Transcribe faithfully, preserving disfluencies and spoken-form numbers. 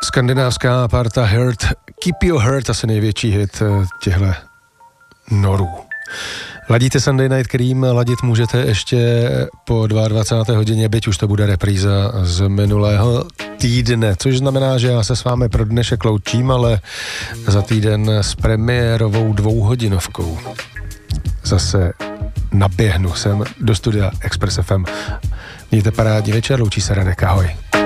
Skandinávská parta Hurt, Keep Your Hurt, asi největší hit těchto norů. Ladíte Sunday Night Cream, ladit můžete ještě po dvacáté druhé hodině, byť už to bude repríza z minulého týdne, což znamená, že já se s vámi pro dnešek loučím, ale za týden s premiérovou dvouhodinovkou zase naběhnu sem do studia Express F M. Mějte parádní večer, loučí se Radek, ahoj.